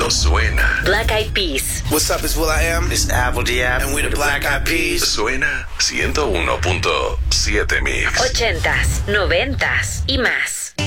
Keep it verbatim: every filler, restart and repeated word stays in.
cuando suena. Black Eyed Peas. What's up, it's will.i.am. It's Apple Diab. And we're the Black Eyed Peas. Suena ciento uno punto siete Mix. Ochentas, noventas y más.